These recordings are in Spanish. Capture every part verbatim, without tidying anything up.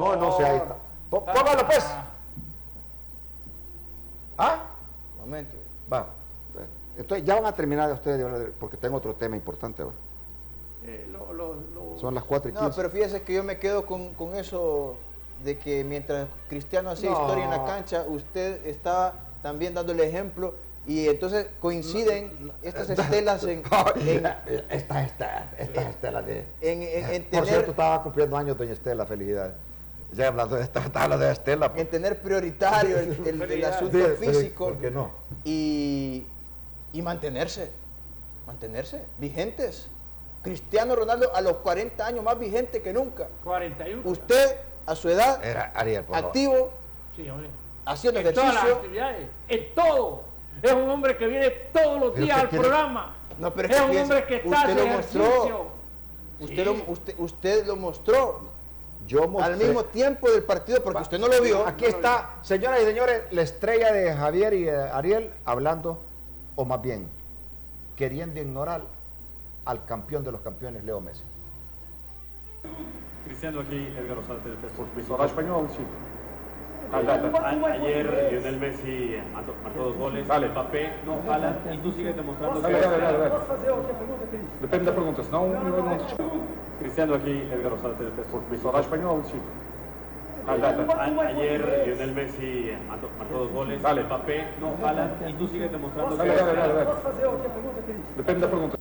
No, no sé, ahí está. P Póngalo pues. ¿Ah? Momento. Va. Entonces, ya van a terminar ustedes de hablar, porque tengo otro tema importante ahora. Eh, lo, lo, lo... Son las cuatro y quince. No, pero fíjese que yo me quedo con, con eso de que mientras Cristiano hacía No. historia en la cancha, usted está también dando el ejemplo y entonces coinciden estas estelas en, en, esta, esta, esta Estela de... en, en, en Por tener, cierto, estaba cumpliendo años doña Estela, felicidades. Ya hablando de esta, estaba hablando de Estela. Pues. en tener prioritario el, el, el asunto Sí, físico. ¿por qué no? Y, y mantenerse, mantenerse vigentes. Cristiano Ronaldo a los cuarenta años más vigente que nunca. cuarenta y uno. Usted a su edad, Era Ariel, por favor. activo, Sí, hombre. haciendo En todas las ejercicio. actividades, en todo. Es un hombre que viene todos los Pero días que al tiene- programa. No, pero es que un fíjese, hombre que está usted haciendo lo mostró. ejercicio. Usted, Sí. lo, usted, usted lo mostró Yo mostré- al mismo tiempo del partido porque Va, usted no lo vio. Aquí está, señoras y señores, la estrella de Javier y eh, Ariel hablando, o más bien, queriendo ignorar al campeón de los campeones, Leo Messi. Cristiano aquí, Edgar Rosales, T N T Sports México. Habla español, sí. A- Ayer Lionel Messi marcó, marcó dos goles, Dale. Mbappé, no, Alan, y tú sigues demostrando Dale, que dale, dale, dale. Depende da pergunta, senão não vai não. Cristiano aquí, Edgar Rosales, T N T Sports México. Habla español, sí. A- a- Ayer Lionel Messi marcó, marcó dos goles, Dale. Mbappé, no, Alan, y tú sigues demostrando Dale, que dale, dale, dale. Depende da pergunta.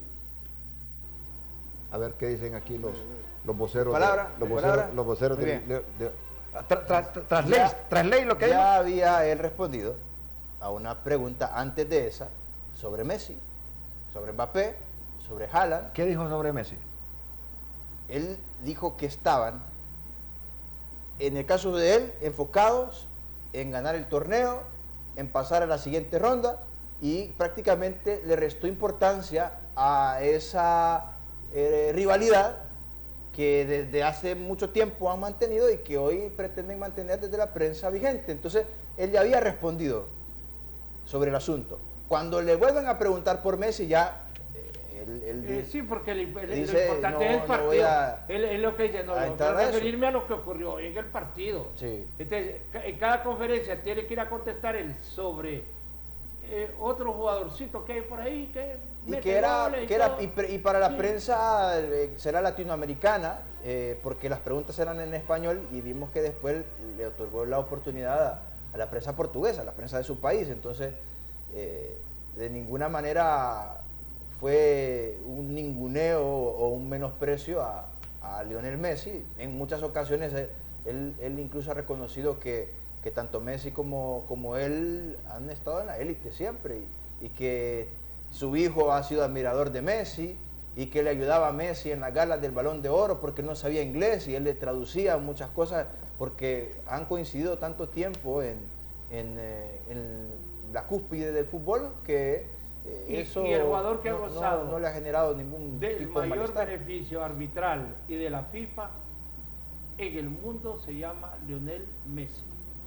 A ver qué dicen aquí los, los voceros. Palabra, de, los palabra. voceros, los voceros Muy de, bien. de- de- tra- tra- tra- tras ley, Ya- tras ley lo que dijo. Ya había él respondido a una pregunta antes de esa sobre Messi, sobre Mbappé, sobre Haaland. ¿Qué dijo sobre Messi? Él dijo que estaban, en el caso de él, enfocados en ganar el torneo, en pasar a la siguiente ronda y prácticamente le restó importancia a esa eh, rivalidad que desde hace mucho tiempo han mantenido y que hoy pretenden mantener desde la prensa vigente. Entonces, él ya había respondido sobre el asunto. Cuando le vuelven a preguntar por Messi, ya eh, él, él Eh, dice, sí, porque el, el- dice, lo importante no, es el no partido. voy a- él, él lo que dice, no, a no entrar quiero a eso. referirme a lo que ocurrió en el partido. Sí. Entonces, ca- en cada conferencia tiene que ir a contestar él sobre eh, otro jugadorcito que hay por ahí que Y mete que era, goles y que era todo. y, pre- y para la Sí. prensa eh, será latinoamericana, eh, porque las preguntas eran en español y vimos que después le otorgó la oportunidad a, a la prensa portuguesa, a la prensa de su país. Entonces, eh, de ninguna manera fue un ninguneo o un menosprecio a, a Lionel Messi. En muchas ocasiones eh, él, él incluso ha reconocido que, que tanto Messi como, como él han estado en la élite siempre y, y que su hijo ha sido admirador de Messi y que le ayudaba a Messi en las galas del Balón de Oro porque no sabía inglés y él le traducía muchas cosas porque han coincidido tanto tiempo en, en, eh, en la cúspide del fútbol que eh, Y- eso y el jugador que ha no, gozado no, no le ha generado ningún del tipo de mayor malestar. beneficio arbitral y de la FIFA en el mundo se llama Lionel Messi.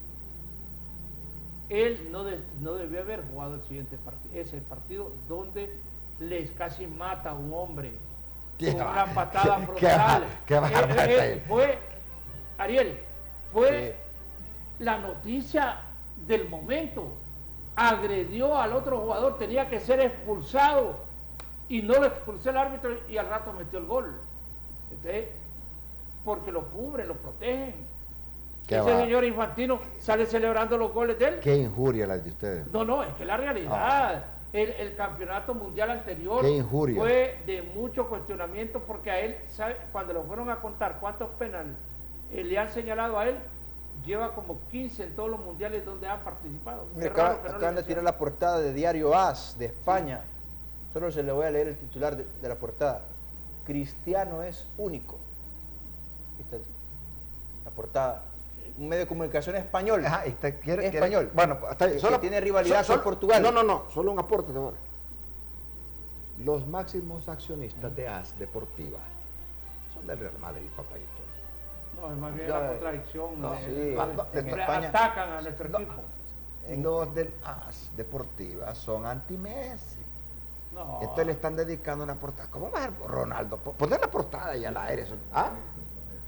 Él no, de- no debió haber jugado el siguiente partido, ese partido donde les casi mata a un hombre Qué con va- una patada qué- frontal. qué va- qué Eh, bárbaro. eh, eh, fue, Ariel, fue la noticia del momento. Agredió al otro jugador, tenía que ser expulsado y no lo expulsó el árbitro y al rato metió el gol. Entonces, porque lo cubren, lo protegen. Qué Ese va- señor Infantino sale celebrando los goles de él. Qué injuria la de ustedes. No, no, es que la realidad, el, el campeonato mundial anterior Qué injuria. fue de mucho cuestionamiento porque a él, ¿sabe? Cuando le fueron a contar cuántos penales eh, le han señalado a él, lleva como quince en todos los mundiales donde ha participado. Me Qué acaba- raro que no le acaban de tirar mencionen. la portada de Diario AS de España. Solo se le voy a leer el titular de, de la portada. Cristiano es único. Esta es la portada. Un medio de comunicación español. Ajá, y te quiere, Es quiere- español. Bueno, está bien. Que- que tiene rivalidad con Portugal. No, no, no, solo un aporte de ahora. Los máximos accionistas de A S Deportiva son del Real Madrid, papayito. No, es más bien Ya, la contradicción. no, eh, sí, eh, no, eh, en eh, España- atacan a nuestro No. equipo. Los del A S Deportiva son anti-Messi. No. Entonces le están dedicando una portada. ¿Cómo va a ser Ronaldo? Po- Poner la portada ahí al aire. eso- ¿Ah?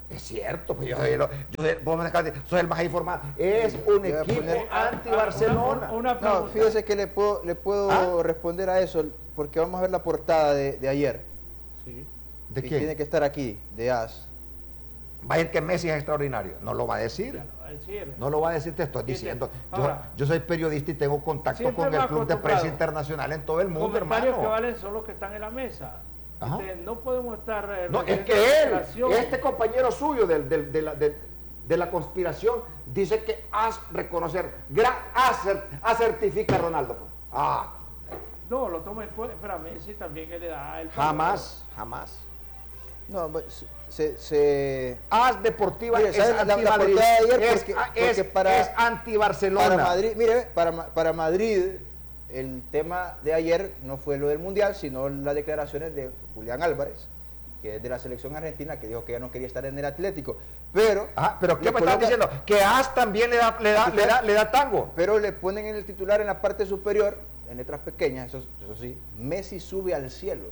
Es cierto, pues yo, yo, yo vos me dejaste, soy el más informado. Es un Voy a equipo poner- anti-Barcelona. Una, una No, pregunta. fíjese que le puedo, le puedo ¿Ah? responder a eso, porque vamos a ver la portada de, de ayer. Sí. ¿De que quién? tiene que estar aquí, de AS. Va a decir que Messi es extraordinario. No lo va a decir. Ya lo va a decir. No lo va a decir, te estoy Dice, diciendo. Yo, ahora, yo soy periodista y tengo contacto siempre con el me Club de acostumbrado. Prensa Internacional en todo el mundo, Comentarios hermano. que valen son los que están en la mesa. Ajá. Este, no podemos estar... eh, No, es refiriendo que él, declaración. este compañero suyo del- del- de, la, de- de la conspiración, dice que has reconocer, gran, a, cer- a certifica a Ronaldo. pues. Ah, No, lo toma en cuenta, pero a Messi también que le da el... jamás, jamás. No, pues, se, se- As Deportiva Mire, es ¿sabe la- la anti-Madrid, portada de ayer? es, Porque- a- porque es- para- es anti-Barcelona. para Madrid, mire, para, Ma- para Madrid, el tema de ayer no fue lo del Mundial, sino las declaraciones de Julián Álvarez, que es de la selección argentina, que dijo que ya no quería estar en el Atlético. Pero, Ah, pero ¿qué le me estás coloca- diciendo? Que As también le da, le da, le da, le da tango. Pero le ponen en el titular en la parte superior, en letras pequeñas, eso, eso sí, Messi sube al cielo.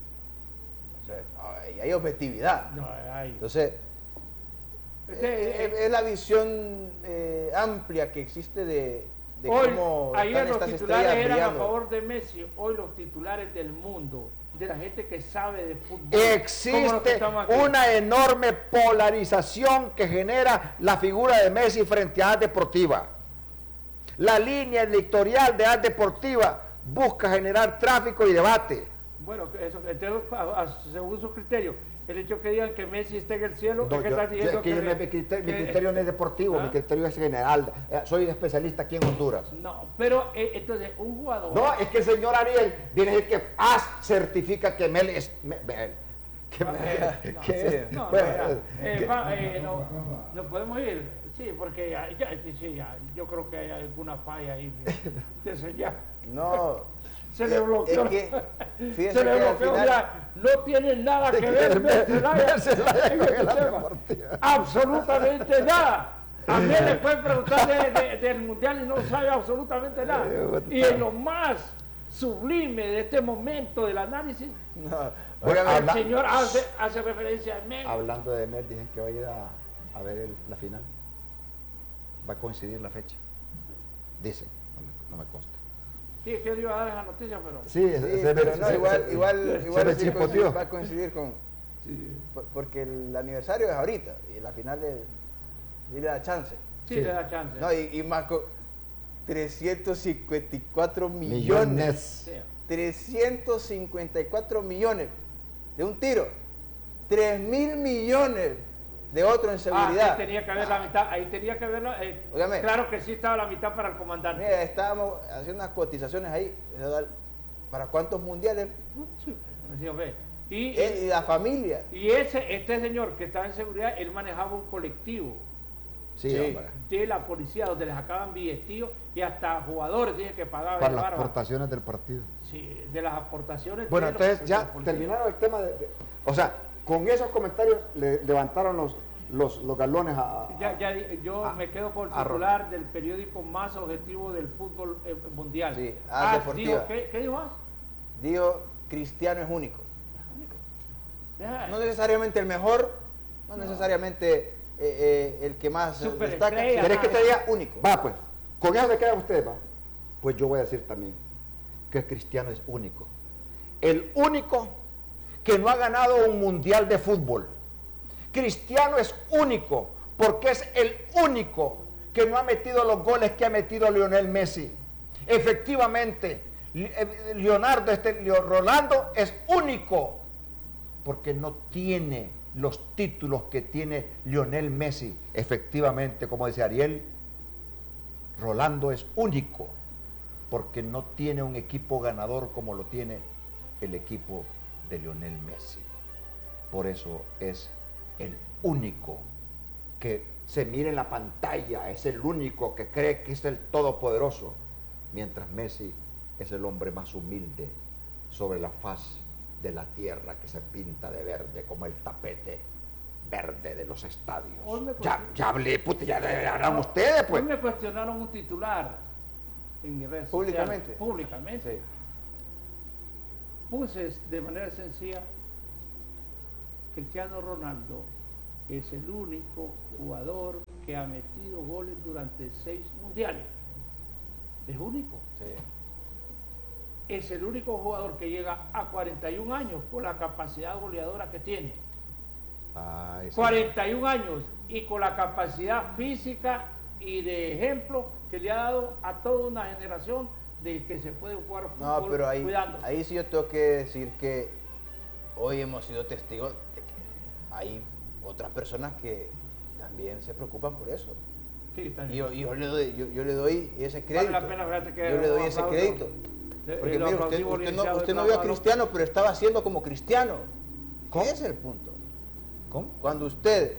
O sea, ahí hay objetividad. No, ay. Entonces, Este, eh, eh, es la visión eh, amplia que existe de, de hoy, cómo ayer están los estas titulares estrellas eran a brillando. favor de Messi, hoy los titulares del mundo, de la gente que sabe de fútbol. como los que Existe estamos aquí. una enorme polarización que genera la figura de Messi frente a As Deportiva. La línea editorial de As Deportiva busca generar tráfico y debate. Bueno, que eso, entonces, a- a- según su criterio, el hecho que digan que Messi esté en el cielo, No, es que yo- está yo- diciendo es que yo que- no- mi, criterio, mi que- criterio no es deportivo, ¿Ah? mi criterio es general. Eh, Soy especialista aquí en Honduras. No, pero eh, entonces, un jugador... No, es que el señor Ariel viene a decir que As certifica que Mel es... me- me- que, Ah, me- no, que- sí, no, no, bueno, ya, que- eh, va, eh, no, no podemos ir, sí, porque ya, ya, sí, sí, ya, yo creo que hay alguna falla ahí de, de señal. No, Se le bloqueó. es que, fíjese Se le que al bloqueó, final, ya, no tiene nada que que ver el Messi Messi Laya Laya en con este el tema. Deportivo. Absolutamente nada. A mí le pueden preguntar de- de- del mundial y no sabe absolutamente nada. Y en lo más sublime de este momento del análisis, no, Bueno, óigame, el habla- señor hace, hace referencia a Messi. Hablando de Mel, dicen que va a ir a, a ver el- la final. Va a coincidir la fecha. Dicen, no me, no me consta. Sí, es que yo iba a dar esa noticia, pero... Sí, sí, se- se- pero se- no, se- igual, se- igual, se igual me sí chispoteó. coincide- va a coincidir con, por- porque el aniversario es ahorita y la final es, y le da chance. Sí, Sí. le da chance. No, y, y más con trescientos cincuenta y cuatro millones. Millones. Sí. trescientos cincuenta y cuatro millones de un tiro. tres mil millones de otro en Ah, seguridad. ahí tenía que haber la mitad, ahí tenía que haberla. eh, Óigame. claro que sí estaba la mitad para el comandante. Mira, estábamos haciendo unas cotizaciones ahí. ¿Para cuántos mundiales? Así, hombre. Y, Él y la familia. y ese, este señor que estaba en seguridad, él manejaba un colectivo Sí, Sí. hombre. de la policía donde les sacaban billetíos y hasta jugadores dije que pagaban. Para el las bárbaro. aportaciones del partido. Sí, de las aportaciones. Bueno, de los- entonces de ya la policía. terminaron el tema de, de- o sea, con esos comentarios le levantaron los, los, los galones a, a- Ya, ya, yo a- me quedo con el a- titular del periódico más objetivo del fútbol eh, mundial. Sí, Ah, As Deportiva. dijo, ¿qué, ¿Qué dijo As? Dijo, Cristiano es único. Deja- No necesariamente el mejor, no, necesariamente eh, eh, el que más eh, Superestrella. destaca. ¿Querés que te Ah, diga? único? Va, pues, con eso se quedan ustedes, va. Pues yo voy a decir también que el Cristiano es único. El único que no ha ganado un mundial de fútbol. Cristiano es único porque es el único que no ha metido los goles que ha metido Lionel Messi. Efectivamente, Li- eh, Leonardo, este, Leo- Rolando es único porque no tiene los títulos que tiene Lionel Messi. Efectivamente, como dice Ariel, Rolando es único porque no tiene un equipo ganador como lo tiene el equipo de Lionel Messi. Por eso es el único que se mira en la pantalla, es el único que cree que es el todopoderoso, mientras Messi es el hombre más humilde sobre la faz de la tierra, que se pinta de verde como el tapete verde de los estadios. Hoy me Ya, conté- ya hablé, puta, ya hablaron ustedes, pues. Hoy me cuestionaron un titular en mi red Públicamente. social, públicamente. Sí. Puse de manera sencilla, Cristiano Ronaldo es el único jugador que ha metido goles durante seis mundiales. Es único. Sí. Es el único jugador que llega a cuarenta y un años con la capacidad goleadora que tiene. Ah, ese- cuarenta y un años y con la capacidad física y de ejemplo que le ha dado a toda una generación de que se puede jugar fútbol No, pero ahí, cuidándose. ahí sí yo tengo que decir que hoy hemos sido testigos de que hay otras personas que también se preocupan por eso. Sí, Y también. yo, y yo le, doy, yo, yo le doy ese crédito. Vale la pena, fíjate que yo le doy un ese aplauso. crédito. Le- Porque lo mire, usted, aplaudimos, usted no, licenciado usted no Eduardo vio a López. Cristiano, pero estaba haciendo como Cristiano. ¿Cuál es el punto? ¿Cómo? Cuando usted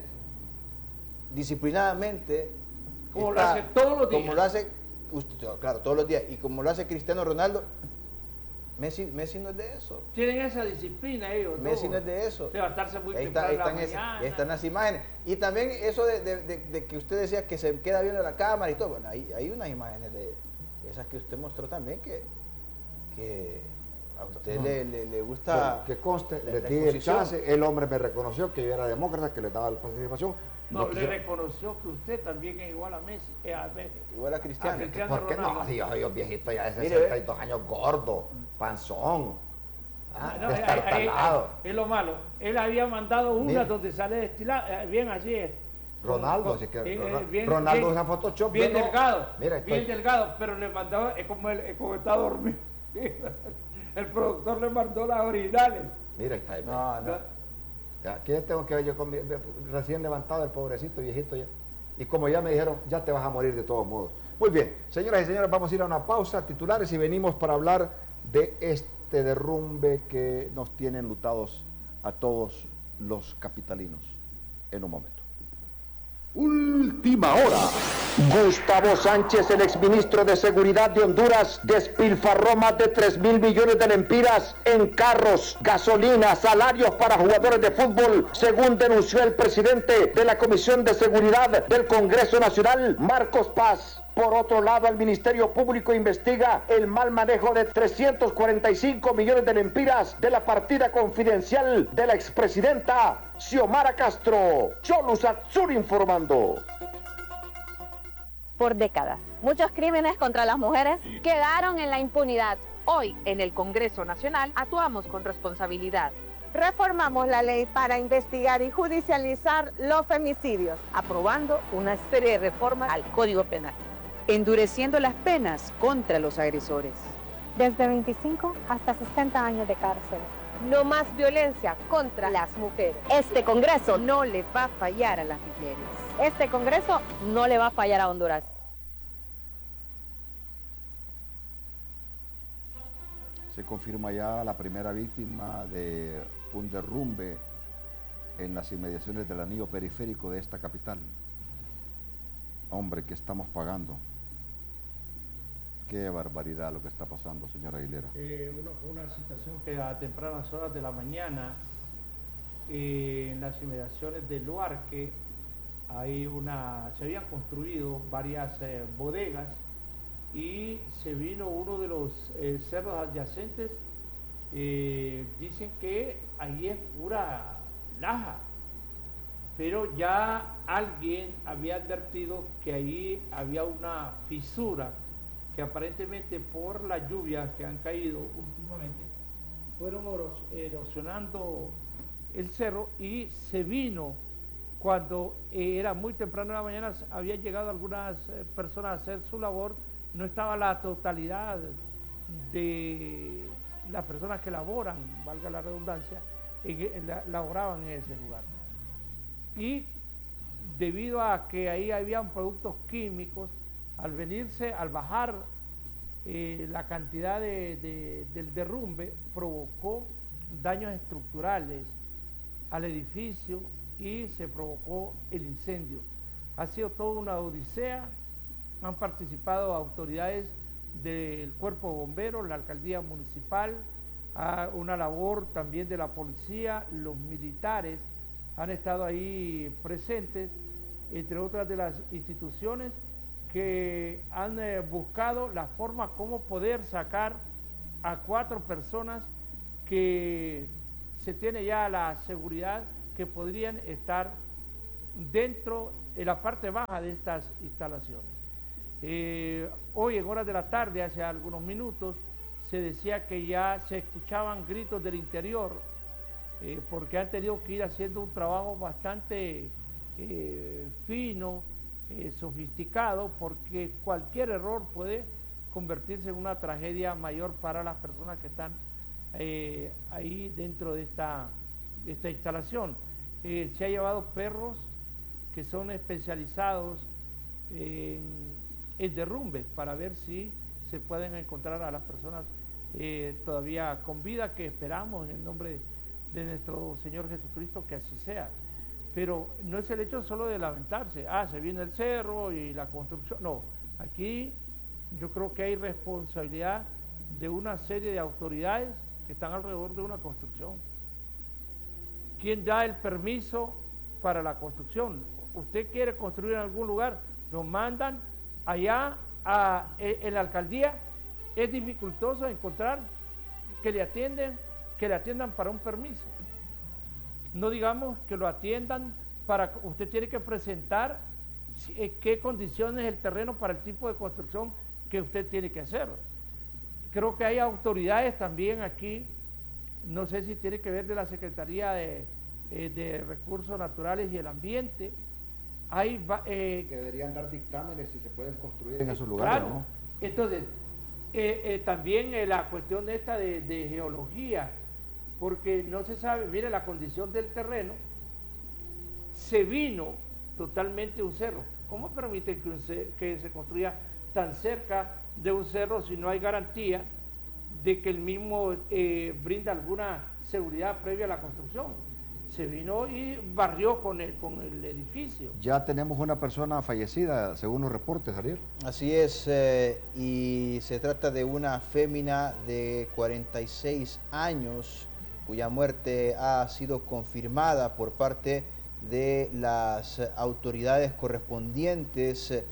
disciplinadamente Como lo hace todos los días. como lo hace usted, claro, todos los días, y como lo hace Cristiano Ronaldo, Messi, Messi no es de eso. Tienen esa disciplina ellos. Messi ¿no? no es de eso. Levantarse muy Ahí, está, temprano ahí en la están, esas- mañana. ahí están las imágenes. Y también eso de, de- de- de que usted decía que se queda viendo la cámara y todo. Bueno, hay, hay unas imágenes de esas que usted mostró también que, que a usted No. le, le- le gusta. Bueno, que conste, la- le la di el exposición. chance, el hombre me reconoció que yo era demócrata, que le daba la participación. No, No le quisiera- reconoció que usted también es igual a Messi. eh, a Messi. Igual a Cristiano. Ah, Cristiano. ¿Por qué no? Ronaldo. Si yo soy un viejito ya de Mire, sesenta y dos años, gordo, panzón, ah, No, ahí- ahí- destartalado. ahí- es lo malo. Él había mandado una Mira. donde sale destilado. eh, bien así es. Ronaldo, Con- así que eh, eh, Ronaldo- bien- Ronaldo bien- usa Photoshop. Bien yo no. delgado. Mira, bien estoy- delgado, pero le mandó, es como él, es como está dormido. El productor le mandó las originales. Mira, ahí está. No, no. Ya, ¿qué tengo que ver yo con mi, recién levantado el pobrecito viejito ya? Y como ya me dijeron, ya te vas a morir de todos modos. Muy bien, señoras y señores, vamos a ir a una pausa, titulares, y venimos para hablar de este derrumbe que nos tiene enlutados a todos los capitalinos en un momento. Última hora. Gustavo Sánchez, el exministro de Seguridad de Honduras, despilfarró más de tres mil millones de lempiras en carros, gasolina, salarios para jugadores de fútbol, según denunció el presidente de la Comisión de Seguridad del Congreso Nacional, Marcos Paz. Por otro lado, el Ministerio Público investiga el mal manejo de trescientos cuarenta y cinco millones de lempiras de la partida confidencial de la expresidenta Xiomara Castro. Cholus Atsur informando. Por décadas, muchos crímenes contra las mujeres quedaron en la impunidad. Hoy, en el Congreso Nacional, actuamos con responsabilidad. Reformamos la ley para investigar y judicializar los femicidios, aprobando una serie de reformas al Código Penal, endureciendo las penas contra los agresores. desde veinticinco hasta sesenta años de cárcel. No más violencia contra las mujeres. Este Congreso no le va a fallar a las mujeres. Este Congreso no le va a fallar a Honduras. Se confirma ya la primera víctima de un derrumbe en las inmediaciones del anillo periférico de esta capital. Hombre, ¿qué estamos pagando? Qué barbaridad lo que está pasando, señora Aguilera. Eh, una, una situación que a tempranas horas de la mañana, eh, en las inmediaciones de Luarque, hay una, se habían construido varias eh, bodegas y se vino uno de los eh, cerros adyacentes. Eh, dicen que ahí es pura laja, pero ya alguien había advertido que ahí había una fisura que aparentemente por las lluvias que han caído últimamente fueron erosionando el cerro y se vino cuando eh, era muy temprano en la mañana, habían llegado algunas eh, personas a hacer su labor, no estaba la totalidad de las personas que laboran, valga la redundancia, en, la, laboraban en ese lugar. Y debido a que ahí habían productos químicos, al venirse, al bajar eh, la cantidad de, de, del derrumbe, provocó daños estructurales al edificio y se provocó el incendio. Ha sido toda una odisea, han participado autoridades del cuerpo de bomberos, la alcaldía municipal, una labor también de la policía, los militares han estado ahí presentes, entre otras de las instituciones que han eh, buscado la forma como poder sacar a cuatro personas que se tiene ya la seguridad que podrían estar dentro de la parte baja de estas instalaciones. Eh, hoy en horas de la tarde, hace algunos minutos, se decía que ya se escuchaban gritos del interior, eh, porque han tenido que ir haciendo un trabajo bastante eh, fino, eh, sofisticado, porque cualquier error puede convertirse en una tragedia mayor para las personas que están eh, ahí dentro de esta, de esta instalación. Eh, se ha llevado perros que son especializados en, en derrumbes para ver si se pueden encontrar a las personas eh, todavía con vida, que esperamos en el nombre de nuestro Señor Jesucristo que así sea. Pero no es el hecho solo de lamentarse, ah, se viene el cerro y la construcción, no, aquí yo creo que hay responsabilidad de una serie de autoridades que están alrededor de una construcción. ¿Quién da el permiso para la construcción? Usted quiere construir en algún lugar, lo mandan allá a, en la alcaldía, es dificultoso encontrar que le atienden, que le atiendan para un permiso. No digamos que lo atiendan para, usted tiene que presentar qué condiciones el terreno para el tipo de construcción que usted tiene que hacer. Creo que hay autoridades también aquí, no sé si tiene que ver de la Secretaría de, eh, de Recursos Naturales y el Ambiente. Hay, eh, que deberían dar dictámenes si se pueden construir en esos lugares, claro, ¿no? Entonces, eh, eh, también eh, la cuestión esta de, de geología, porque no se sabe, mire la condición del terreno, se vino totalmente un cerro. ¿Cómo permite que, un, que se construya tan cerca de un cerro si no hay garantía de que el mismo eh, brinda alguna seguridad previa a la construcción? Se vino y barrió con el, con el edificio. Ya tenemos una persona fallecida, según los reportes, Ariel. Así es, eh, y se trata de una fémina de cuarenta y seis años, cuya muerte ha sido confirmada por parte de las autoridades correspondientes eh,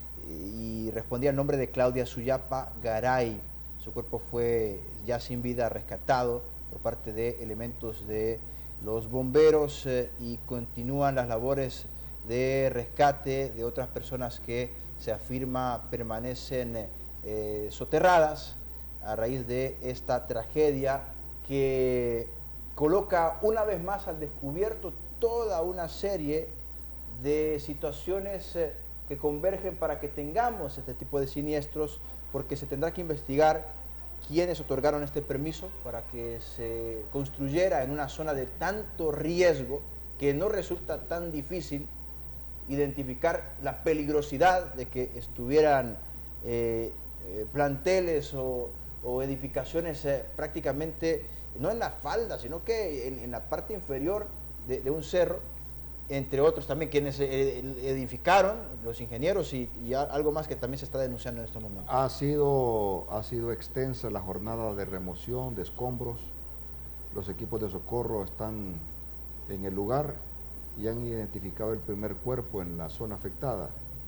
y respondía al nombre de Claudia Suyapa Garay. Su cuerpo fue ya sin vida rescatado por parte de elementos de los bomberos eh, y continúan las labores de rescate de otras personas que se afirma permanecen eh, soterradas a raíz de esta tragedia que coloca una vez más al descubierto toda una serie de situaciones eh, que convergen para que tengamos este tipo de siniestros, porque se tendrá que investigar quiénes otorgaron este permiso para que se construyera en una zona de tanto riesgo que no resulta tan difícil identificar la peligrosidad de que estuvieran eh, eh, planteles o, o edificaciones eh, prácticamente, no en la falda, sino que en, en la parte inferior de, de un cerro, entre otros también quienes edificaron, los ingenieros y, y algo más que también se está denunciando en estos momentos. Ha sido, ha sido extensa la jornada de remoción de escombros. Los equipos de socorro están en el lugar y han identificado el primer cuerpo en la zona afectada.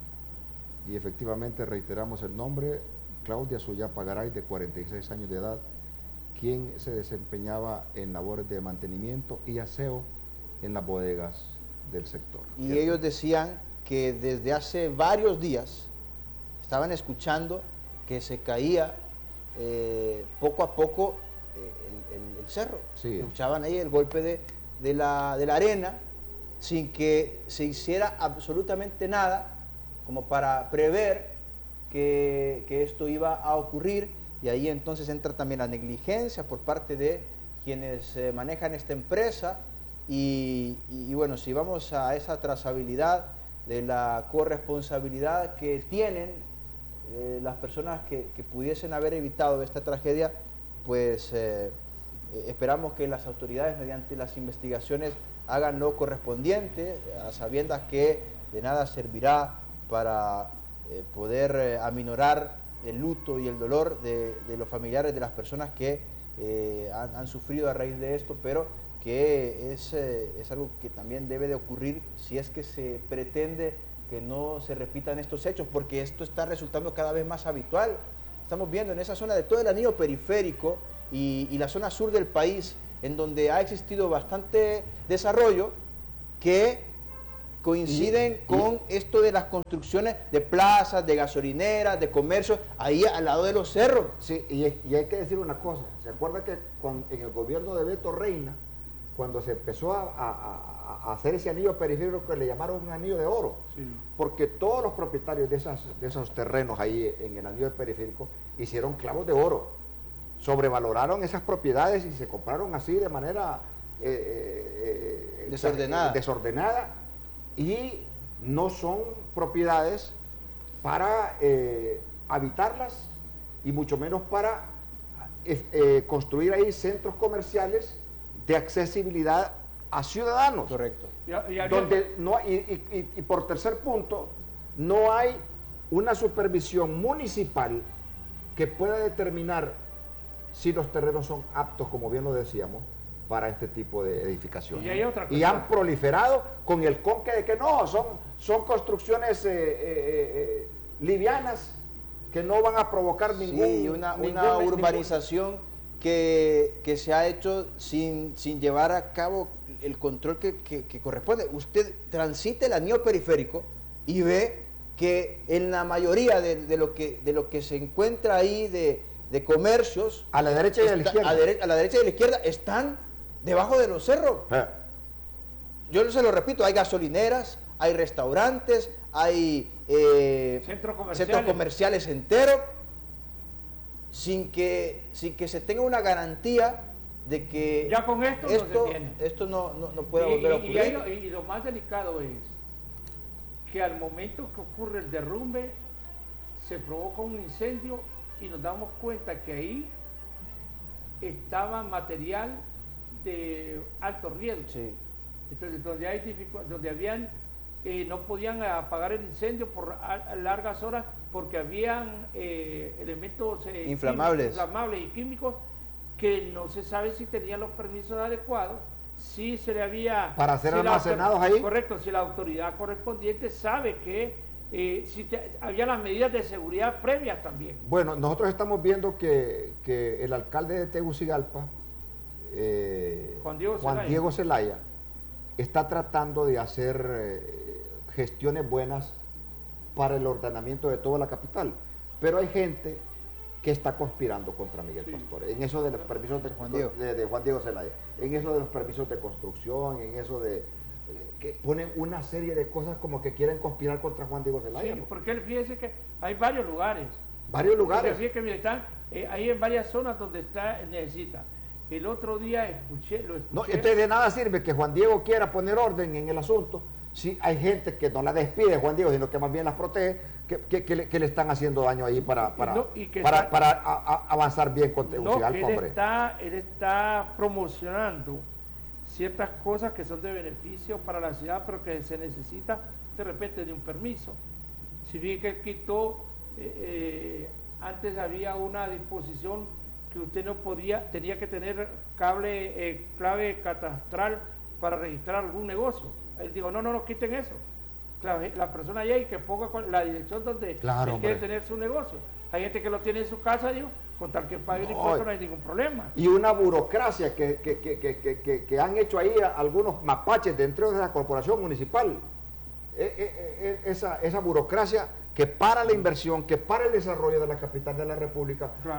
Y efectivamente reiteramos el nombre, Claudia Suyapa Garay, de cuarenta y seis años de edad, quien se desempeñaba en labores de mantenimiento y aseo en las bodegas del sector. Y ¿cierto? Ellos decían que desde hace varios días estaban escuchando que se caía eh, poco a poco eh, el, el, el cerro. Sí. Escuchaban ahí el golpe de, de, la, de la arena sin que se hiciera absolutamente nada como para prever que, que esto iba a ocurrir, y ahí entonces entra también la negligencia por parte de quienes eh, manejan esta empresa. Y, y, y bueno, si vamos a esa trazabilidad de la corresponsabilidad que tienen eh, las personas que, que pudiesen haber evitado esta tragedia, pues eh, esperamos que las autoridades mediante las investigaciones hagan lo correspondiente, a sabiendas que de nada servirá para eh, poder eh, aminorar el luto y el dolor de, de los familiares de las personas que eh, han, han sufrido a raíz de esto, pero que es, eh, es algo que también debe de ocurrir si es que se pretende que no se repitan estos hechos, porque esto está resultando cada vez más habitual. Estamos viendo en esa zona de todo el anillo periférico y, y la zona sur del país, en donde ha existido bastante desarrollo, que coinciden Y- con esto de las construcciones de plazas, de gasolineras, de comercios, ahí al lado de los cerros. Sí, y, y hay que decir una cosa, ¿se acuerda que cuando, en el gobierno de Beto Reina, cuando se empezó a, a- a hacer ese anillo periférico que le llamaron un anillo de oro? Sí. Porque todos los propietarios de, esas, de esos terrenos ahí en el anillo periférico hicieron clavos de oro, sobrevaloraron esas propiedades y se compraron así de manera eh, eh, Desordenada. desordenada y no son propiedades para eh, habitarlas y mucho menos para eh, eh, construir ahí centros comerciales de accesibilidad a ciudadanos. Correcto. Y, y Ariel, Donde no, y, y- y por tercer punto, no hay una supervisión municipal que pueda determinar si los terrenos son aptos, como bien lo decíamos, para este tipo de edificaciones. Y hay otra Y cosa. han proliferado con el conque de que no, son, son construcciones eh, eh, eh, livianas que no van a provocar ningún... Sí, una, ningún- una ningún- urbanización que, que se ha hecho sin, sin llevar a cabo el control que, que- que corresponde. Usted transita el anillo periférico y ve que en la mayoría de, de lo, que, de lo que se encuentra ahí de, de comercios, a la derecha y a la está- izquierda. a, dere- a la derecha y a la izquierda están debajo de los cerros. Eh. Yo se lo repito, hay gasolineras, hay restaurantes, hay eh, Centros comerciales. centros comerciales enteros, sin que, sin que se tenga una garantía de que Ya con esto no se esto, tiene. esto no, no, no pueda y, volver a y- y ahí ocurrir. lo, y lo más delicado es que al momento que ocurre el derrumbe se provoca un incendio y nos damos cuenta que ahí estaba material de alto riesgo. Sí. Entonces, donde hay dificu- donde habían, eh, no podían apagar el incendio por a- a largas horas porque habían eh, elementos eh, Inflamables. químicos, inflamables y químicos que no se sabe si tenían los permisos adecuados, si se le había... Para ser si la almacenados autor- ahí. Correcto, si la autoridad correspondiente sabe que eh, si te- había las medidas de seguridad previas también. Bueno, nosotros estamos viendo que, que el alcalde de Tegucigalpa, eh, Juan Diego Juan Zelaya. Diego Zelaya, está tratando de hacer eh, gestiones buenas para el ordenamiento de toda la capital. Pero hay gente que está conspirando contra Miguel Sí. Pastor, en eso de los permisos de Juan Diego. de, de Juan Diego Zelaya, en eso de los permisos de construcción, en eso de eh, que ponen una serie de cosas como que quieren conspirar contra Juan Diego Zelaya. Sí, ¿no? porque él fíjese que hay varios lugares. Varios lugares. Porque fíjese que mire, están eh, ahí en varias zonas donde está necesita. El otro día escuché, lo escuché. No, entonces de nada sirve que Juan Diego quiera poner orden en el asunto si hay gente que no la despide Juan Diego, sino que más bien las protege, que, que- que le, que le están haciendo daño ahí para, para, No, y que para, está- para a- a- avanzar bien con No, que Tegucigalpa, él hombre. está, él está promocionando ciertas cosas que son de beneficio para la ciudad, pero que se necesita de repente de un permiso. Si bien que él quitó, eh, eh, antes había una disposición que usted no podía, tenía que tener cable, eh, clave catastral para registrar algún negocio. Él dijo, no, no, no quiten eso. La, la persona allá y que ponga cual- la dirección donde Claro, él quiere hombre. tener su negocio. Hay gente que lo tiene en su casa, digo, con tal que pague el No, impuesto no hay ningún problema. Y una burocracia que, que, que, que, que- que- que han hecho ahí a- algunos mapaches dentro de la corporación municipal. Eh, eh, eh, esa, esa burocracia que para la inversión, que para el desarrollo de la capital de la República, Claro.